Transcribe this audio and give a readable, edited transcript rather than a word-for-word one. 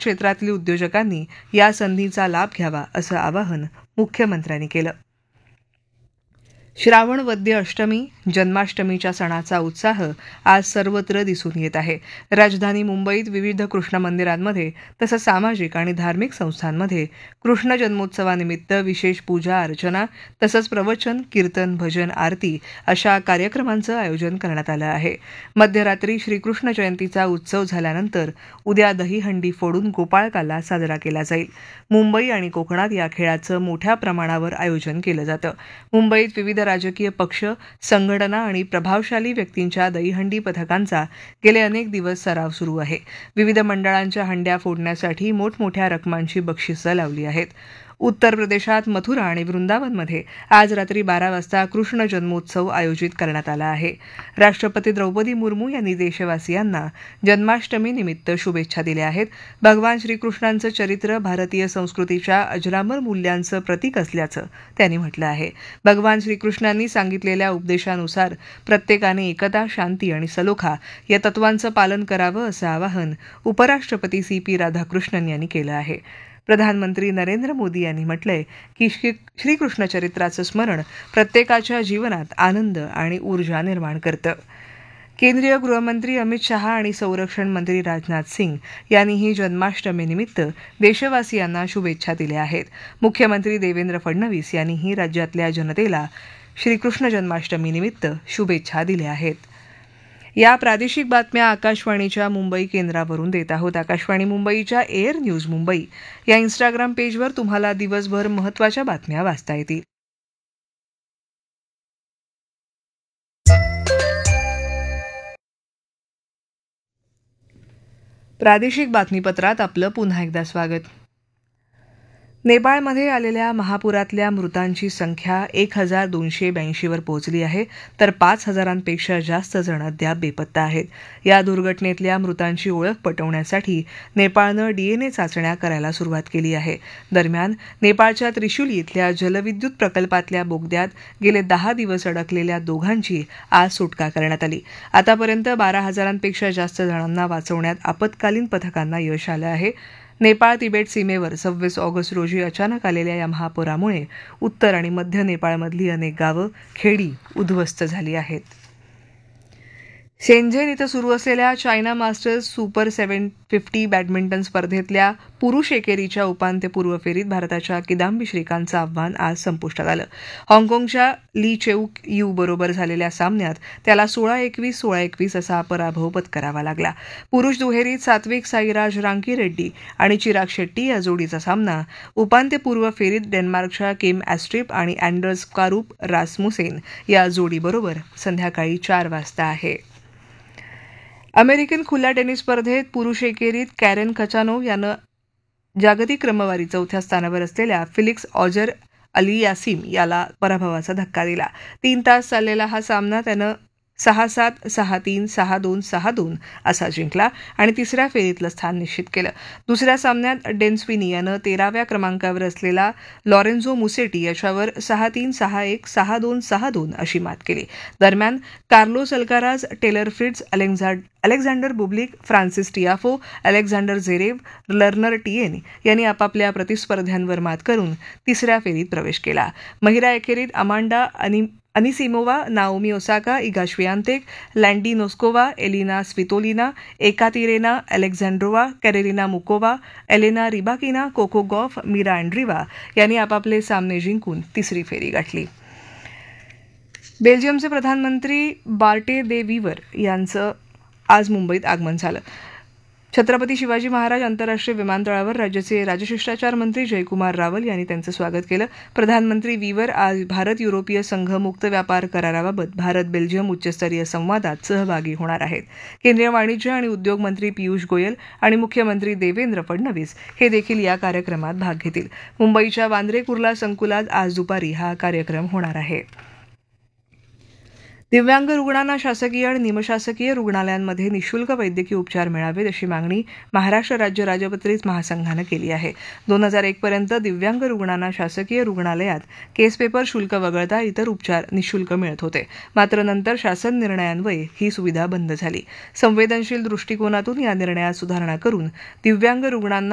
क्षेत्रातील उद्योजकांनी या संधीचा लाभ घ्यावा असं आवाहन मुख्यमंत्र्यांनी केलं. श्रावण वद्य अष्टमी जन्माष्टमीच्या सणाचा उत्साह आज सर्वत्र दिसून येत आहे. राजधानी मुंबईत विविध कृष्ण मंदिरांमध्ये तसंच सामाजिक आणि धार्मिक संस्थांमध्ये कृष्ण जन्मोत्सवानिमित्त विशेष पूजा अर्चना तसंच प्रवचन कीर्तन भजन आरती अशा कार्यक्रमांचं आयोजन करण्यात आलं आहे. मध्यरात्री श्रीकृष्ण जयंतीचा उत्सव झाल्यानंतर उद्या दहीहंडी फोडून गोपाळकाला साजरा केला जाईल. मुंबई आणि कोकणात या खेळाचं मोठ्या प्रमाणावर आयोजन केलं जातं. मुंबईत विविध राजकीय पक्ष संघटना आणि प्रभावशाली व्यक्तींच्या दहीहंडी पथकांचा गेले अनेक दिवस सराव सुरू आहे. विविध मंडळांच्या हंड्या फोडण्यासाठी मोठमोठ्या रकमांची बक्षिसं लावली आहेत. उत्तर प्रदेशात मथुरा आणि वृंदावनमध्ये आज रात्री 12 वाजता कृष्ण जन्मोत्सव आयोजित करण्यात आला आहे. राष्ट्रपती द्रौपदी मुर्मू यांनी देशवासियांना जन्माष्टमीनिमित्त शुभेच्छा दिल्या आहेत. भगवान श्रीकृष्णांचं चरित्र भारतीय संस्कृतीच्या अजरामर मूल्यांचं प्रतीक असल्याचं त्यांनी म्हटलं आहे. भगवान श्रीकृष्णांनी सांगितलेल्या उपदेशानुसार प्रत्येकाने एकता शांती आणि सलोखा या तत्वांचं पालन करावं असं आवाहन उपराष्ट्रपती CP राधाकृष्णन यांनी केलं आहे. प्रधानमंत्री नरेंद्र मोदी यांनी म्हटलंय की श्रीकृष्ण चरित्राचं स्मरण प्रत्येकाच्या जीवनात आनंद आणि ऊर्जा निर्माण करतं. केंद्रीय गृहमंत्री अमित शहा आणि संरक्षण मंत्री राजनाथ सिंग यांनीही जन्माष्टमीनिमित्त देशवासियांना शुभेच्छा दिल्या आहेत. मुख्यमंत्री देवेंद्र फडणवीस यांनीही राज्यातल्या जनतेला श्रीकृष्ण जन्माष्टमीनिमित्त शुभेच्छा दिल्या आहेत. या प्रादेशिक बातम्या आकाशवाणीच्या मुंबई केंद्रावरून देत आहोत. आकाशवाणी मुंबईच्या एअर न्यूज मुंबई या इंस्टाग्राम पेजवर तुम्हाला दिवसभर महत्त्वाच्या बातम्या वाचता येतील. प्रादेशिक बातमीपत्रात आपलं पुन्हा एकदा स्वागत. नेपाळमध्ये आलेल्या महापुरातल्या मृतांची संख्या 1282 वर पोहोचली आहे, तर 5000पेक्षा जास्त जण अद्याप बेपत्ता आहेत. या दुर्घटनेतल्या मृतांची ओळख पटवण्यासाठी नेपाळनं DNA चाचण्या करायला सुरुवात केली आहे. दरम्यान नेपाळच्या त्रिशुली इथल्या जलविद्युत प्रकल्पातल्या बोगद्यात गेले 10 दिवस अडकलेल्या दोघांची आज सुटका करण्यात आली. आतापर्यंत 12,000पेक्षा जास्त जणांना वाचवण्यात आपत्कालीन पथकांना यश आलं आहे. नेपाळ तिबेट सीमेवर 26 ऑगस्ट रोजी अचानक आलेल्या या महापुरामुळे उत्तर आणि मध्य नेपाळमधली अनेक गावं खेडी उद्ध्वस्त झाली आहेत. शेंझेन इथं सुरू असलेल्या चायना मास्टर्स सुपर 750 बॅडमिंटन स्पर्धेतल्या पुरुष एकेरीच्या उपांत्यपूर्व फेरीत भारताच्या किदांबी श्रीकांतचं आव्हान आज संपुष्टात आलं. हाँगकाँगच्या ली चेऊक यू बरोबर झालेल्या सामन्यात त्याला 16-21, 16-21 असा पराभव पत्करावा लागला. पुरुष दुहेरीत सात्विक साईराज रांकीरेड्डी आणि चिराग शेट्टी या जोडीचा सामना उपांत्यपूर्व फेरीत डेन्मार्कच्या किम ॲस्ट्रिप आणि अँडर्स कारूप रासमुसेन या जोडीबरोबर संध्याकाळी 4 वाजता आहे. अमेरिकन खुल्या टेनिस स्पर्धेत पुरुष एकेरीत कॅरेन खचानोव यानं जागतिक क्रमवारी 4थ्या स्थानावर असलेल्या फिलिक्स ऑजर अलियासिम याला पराभवाचा धक्का दिला. 3 तास चाललेला हा सामना त्यानं 6-7, 6-3, 6-2, 6-2 असा जिंकला आणि तिसऱ्या फेरीतलं स्थान निश्चित केलं. दुसऱ्या सामन्यात डेन स्विनी यानं 13व्या क्रमांकावर असलेला लॉरेन्झो मुसेटी याच्यावर 6-3, 6-1, 6-2, 6-2 अशी मात केली. दरम्यान Carlos Alcaraz, teller Fritz, Alexander Bublik, Francis Tiafoe, Alexander Zverev, learner TN यांनी आपापल्या प्रतिस्पर्ध्यांवर मात करून तिसऱ्या फेरीत प्रवेश केला. महिला एकेरीत Amanda Anisimova, Naomi Osaka, Eega श्वियातेक, लँडी Noskova, Elina Svitolina, Ekaterina अलेक्झांड्रोवा, Carolina मुकोवा, Elena Rybakina, Coco Gauff, Mira अँड्रिवा यांनी आपापले सामने जिंकून तिसरी फेरी गाठली. बेल्जियमचे प्रधानमंत्री बार्टे दे वीवर यांचं आज मुंबईत आगमन झालं. छत्रपती शिवाजी महाराज आंतरराष्ट्रीय विमानतळावर राज्याचे राजशिष्टाचार मंत्री जयकुमार रावल यांनी त्यांचं स्वागत केलं. प्रधानमंत्री वीवर आज भारत युरोपीय संघ मुक्त व्यापार कराराबाबत भारत बेल्जियम उच्चस्तरीय संवादात सहभागी होणार आहेत. केंद्रीय वाणिज्य आणि उद्योग मंत्री पियुष गोयल आणि मुख्यमंत्री देवेंद्र फडणवीस हे देखील या कार्यक्रमात भाग घेतील. मुंबईच्या वांद्रे कुर्ला संकुलात आज दुपारी हा कार्यक्रम होणार आहे. दिव्यांग रुग्णांना शासकीय आणि निमशासकीय रुग्णालयांमध्ये निःशुल्क वैद्यकीय उपचार मिळावेत अशी मागणी महाराष्ट्र राज्य राजपत्रित महासंघानं केली आहे. 2001 पर्यंत दिव्यांग रुग्णांना शासकीय रुग्णालयात केस पेपर शुल्क वगळता इतर उपचार निःशुल्क मिळत होते. मात्र नंतर शासन निर्णयान्वये ही सुविधा बंद झाली. संवेदनशील दृष्टिकोनातून या निर्णयात सुधारणा करून दिव्यांग रुग्णांना